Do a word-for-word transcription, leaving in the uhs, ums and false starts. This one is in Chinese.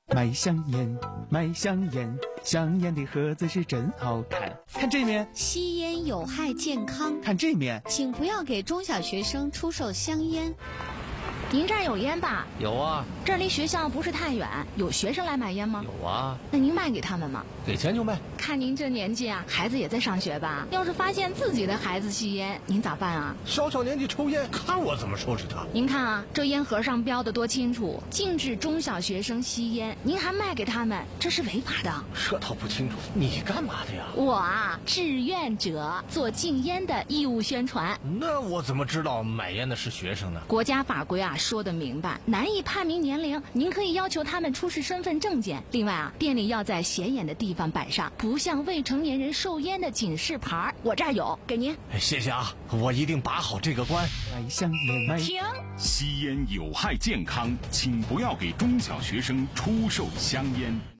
卖香烟，卖香烟，香烟的盒子是真好看。看这面， 吸烟有害健康。 看这面， 请不要给中小学生出售香烟。 您这儿有烟吧？ 有啊。 这儿离学校不是太远，有学生来买烟吗？ 有啊。 那您卖给他们吗？ 给钱就卖。 看您这年纪啊，孩子也在上学吧？要是发现自己的孩子吸烟，您咋办啊？ 小小年纪抽烟，看我怎么收拾他。 您看啊，这烟盒上标的多清楚，禁止中小学生吸烟，您还卖给他们，这是违法的。 这倒不清楚，你干嘛的呀？ 我啊，志愿者，做禁烟的义务宣传。 那我怎么知道买烟的是学生呢？ 国家法规啊说得明白，难以判明年龄，您可以要求他们出示身份证件。另外啊，店里要在显眼的地方摆上不向未成年人售烟的警示牌，我这儿有，给您。 谢谢啊，我一定把好这个关。 卖香烟，卖停！ 吸烟有害健康，请不要给中小学生出售香烟。